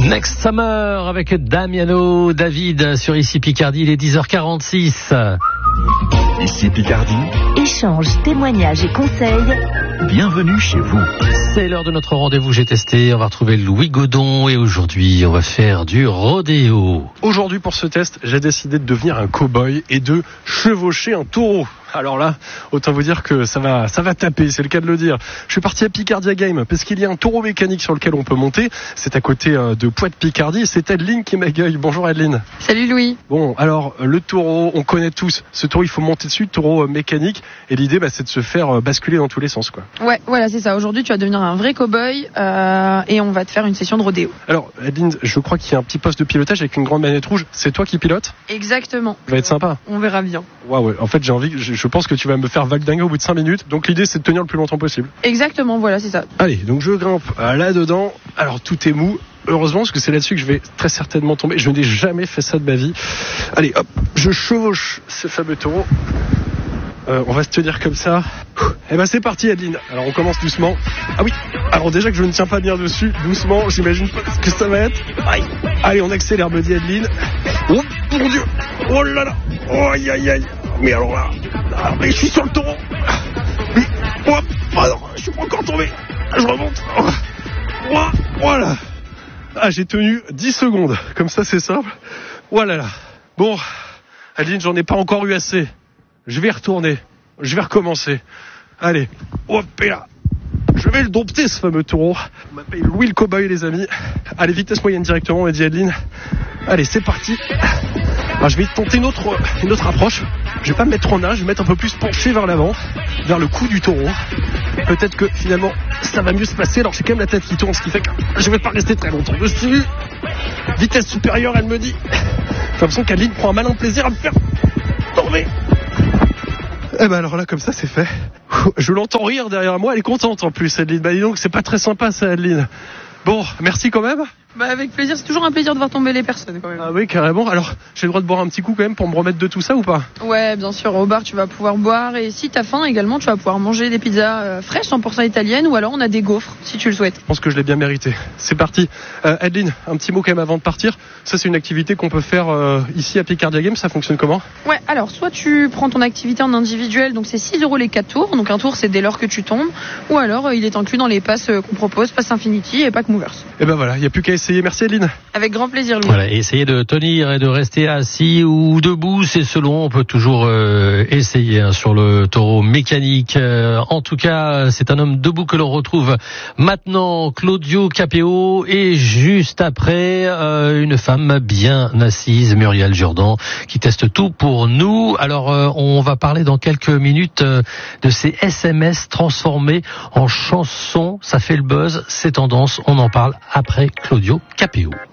Next Summer avec Damiano David sur Ici Picardie, il est 10h46. Ici Picardie. Échanges, témoignages et conseils. Bienvenue chez vous. C'est l'heure de notre rendez-vous J'ai testé. On va retrouver Louis Godon et aujourd'hui on va faire du rodéo. Aujourd'hui pour ce test, j'ai décidé de devenir un cow-boy et de chevaucher un taureau. Alors là, autant vous dire que ça va taper, c'est le cas de le dire. Je suis parti à Picardia Game parce qu'il y a un taureau mécanique sur lequel on peut monter. C'est à côté de Poix-de-Picardie. C'est Adeline qui m'accueille. Bonjour Adeline. Salut Louis. Bon, alors le taureau, on connaît tous. Ce taureau, il faut monter dessus, taureau mécanique. Et l'idée, c'est de se faire basculer dans tous les sens, quoi. Ouais, voilà, c'est ça. Aujourd'hui, tu vas devenir un vrai cow-boy et on va te faire une session de rodéo. Alors Adeline, je crois qu'il y a un petit poste de pilotage avec une grande manette rouge. C'est toi qui pilotes ? Exactement. Ça va être sympa. On verra bien. Ouais. En fait, je pense que tu vas me faire valdinguer au bout de 5 minutes. Donc l'idée, c'est de tenir le plus longtemps possible. Exactement, voilà, c'est ça. Allez, donc je grimpe là-dedans. Alors tout est mou. Heureusement, parce que c'est là-dessus que je vais très certainement tomber. Je n'ai jamais fait ça de ma vie. Allez, hop, je chevauche ce fameux taureau. On va se tenir comme ça. Et c'est parti Adeline. Alors on commence doucement. Ah oui, alors déjà que je ne tiens pas bien dessus, doucement, j'imagine pas ce que ça va être. Aïe. Allez, on accélère, me dit Adeline. Oh mon Dieu. Oh là là. Oh aïe aïe aïe. Mais alors là, mais je suis sur le taureau. Mais, hop, non, je suis pas encore tombé. Je remonte. Voilà. J'ai tenu 10 secondes. Comme ça, c'est simple. Voilà. Bon, Adeline, j'en ai pas encore eu assez. Je vais retourner. Je vais recommencer. Allez. Hop, et là. Je vais le dompter, ce fameux taureau. On m'appelle Louis le cow-boy, les amis. Allez, vitesse moyenne directement, me dit Adeline. Allez, c'est parti. Alors, je vais tenter une autre approche. Je vais pas me mettre en nage, je vais me mettre un peu plus penché vers l'avant, vers le cou du taureau. Peut-être que finalement, ça va mieux se passer. Alors, j'ai quand même la tête qui tourne, ce qui fait que je vais pas rester très longtemps dessus. Vitesse supérieure, elle me dit. J'ai l'impression qu'Adeline prend un malin plaisir à me faire tomber. Alors là, comme ça, c'est fait. Je l'entends rire derrière moi. Elle est contente en plus, Adeline. Dis donc, c'est pas très sympa, ça, Adeline. Bon, merci quand même. Avec plaisir, c'est toujours un plaisir de voir tomber les personnes quand même. Ah oui, carrément. Alors, j'ai le droit de boire un petit coup quand même pour me remettre de tout ça ou pas ? Ouais, bien sûr, au bar tu vas pouvoir boire et si t'as faim également, tu vas pouvoir manger des pizzas fraîches 100% italiennes ou alors on a des gaufres si tu le souhaites. Je pense que je l'ai bien mérité. C'est parti. Adeline, un petit mot quand même avant de partir. Ça, c'est une activité qu'on peut faire ici à Picardia Game. Ça fonctionne comment ? Ouais, alors soit tu prends ton activité en individuel, donc c'est 6 € les 4 tours. Donc un tour c'est dès lors que tu tombes. Ou alors il est inclus dans les passes qu'on propose, Pass Infinity et Pack Movers. Et voilà, il n'y a plus qu'à essayer. Merci Adeline. Avec grand plaisir, Louis. Voilà, essayez de tenir et de rester assis ou debout, c'est selon. On peut toujours essayer sur le taureau mécanique. En tout cas, c'est un homme debout que l'on retrouve maintenant, Claudio Capéo, et juste après, une femme bien assise, Muriel Jourdan, qui teste tout pour nous. Alors, on va parler dans quelques minutes de ces SMS transformés en chansons. Ça fait le buzz, c'est tendance. On en parle après Claudio Capéo.